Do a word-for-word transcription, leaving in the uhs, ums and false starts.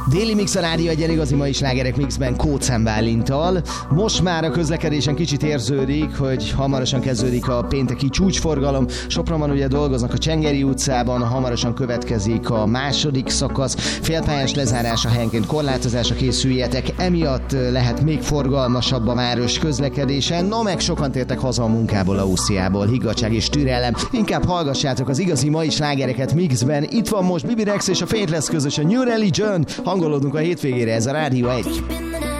Déli Mix a rádió egy igazi mai slágerek mixben Kócán Bálintal. Most már a közlekedésen kicsit érződik, hogy hamarosan kezdődik a pénteki csúcsforgalom. Sopronban ugye dolgoznak a Csengeri utcában, hamarosan következik a második szakasz. Félpályás lezárása helyenként korlátozásra készüljetek, emiatt lehet még forgalmasabb a város közlekedésen. No, meg sokan tértek haza a munkából, Ausztriából, higgadtság és türelem. Inkább hallgassátok az igazi mai slágereket mixben. Itt van most Bibi Rex és a Faithless közös a New Religion. Hangolódunk a hétvégére, ez a Rádió egy.